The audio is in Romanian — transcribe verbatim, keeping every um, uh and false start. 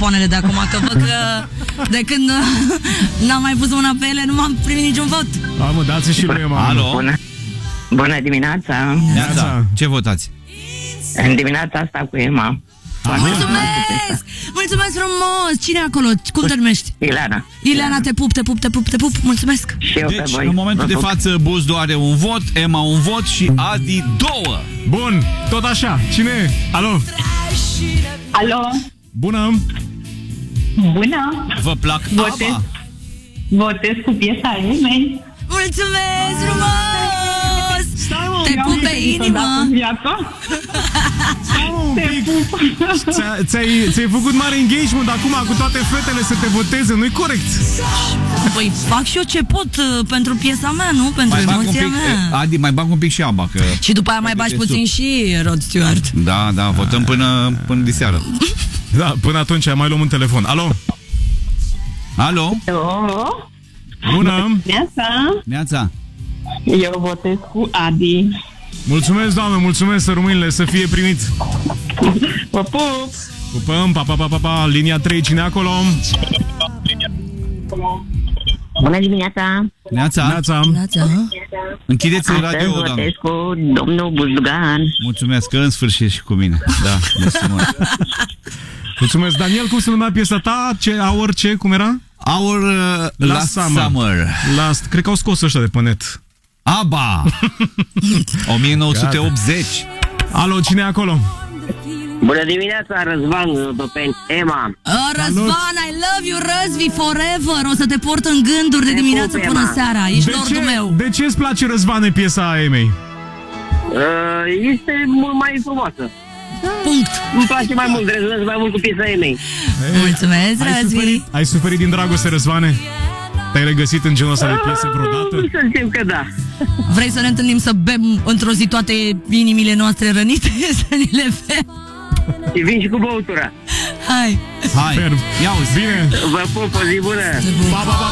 telefoanele de acum, că văd că de când n-am mai pus mâna pe ele, nu m-am primit niciun vot. A, mă, dați și lui Ema. Alo. Bună, bună dimineața. Neața. Ce votați? În dimineața asta cu Ema. Mulțumesc! Mulțumesc frumos! Cine e acolo? Cum te numești? Ileana. Ileana, te pup, te pup, te pup, te pup. Mulțumesc! Și eu pe Deci, voi. în momentul de Vă pup. față, Buzdu are un vot, Ema un vot și Adi două. Bun, tot așa. Cine e? Alo? Alo, Bună! bună! Vă plac Votez. ABBA? Votez cu piesa Emei. Mulțumesc frumos! Stai, mă, Te pup pe inimă! Stai, mă, un pic. Ți-a- Ți-ai, ți-ai făcut mare engagement acum cu toate fetele să te voteze, nu-i corect? Păi fac și eu ce pot uh, pentru piesa mea, nu? Pentru Mai bag un emoția pic, mea. Adi, mai bag un pic și ABBA, că... Și după aia mai bagi puțin și Rod Stewart. Da, da, votăm până, până de seară. Da, până atunci mai luăm un telefon. Alo? Alo? Alo, Bună! Neața. Neața. Eu votez cu Adi. Mulțumesc, doamnă, mulțumesc, sărmâinile, să fie primit. Vă pup! Pupăm, pa, pa, pa, pa, pa. Linia trei, cine acolo? Bună dimineața. Neața. Neața. Neața. Închideți Astăzi radio, doamnă. votez cu domnul Buzdugan. Mulțumesc, că în sfârșit și cu mine. Da, mersi mult. Mulțumesc, Daniel, cum se numea piesa ta? Ce, Our, ce, cum era? Our uh, Last Summer. summer. Last, cred că au scos ăștia de pe net. ABBA. o mie nouă sute optzeci. Alo, cine e acolo? Bună dimineața, Răzvan, pe Ema. Oh, Răzvan, I love you, Răzvi, forever. O să te port în gânduri de dimineață pup, până Emma. seara. Ești De lordul ce, meu. de ce îți place, Răzvane, piesa Emei? Este mult mai frumoasă. Punct. Îmi place mai mult, rezonez mai mult cu piesa Emei. Mulțumesc, Ai Răzvi. suferit, ai suferit din dragoste, Răzvane? Te-ai regăsit în genul ăsta de piese vreodată? Nu să zicem că da. Vrei să ne întâlnim să bem într-o zi toate inimile noastre rănite? Să ni le bem? Și vin și cu băutura. Hai. Hai, Ferm. ia uzi. Bine! Vă pup, o zi bună. Pa, pa, pa.